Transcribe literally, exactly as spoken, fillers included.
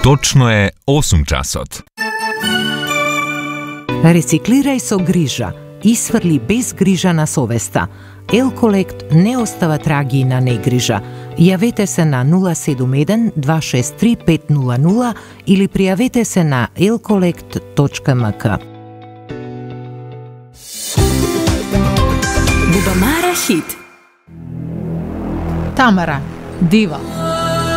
Точно е осум часот. Рециклирај со грижа. Исфрли без грижа на совеста. Елколект не остава траги на негрижа. Јавете се на нула седум еден два шест три пет нула нула или пријавете се на елколект точка ем ка. Бубамара хит. Тамара, дива.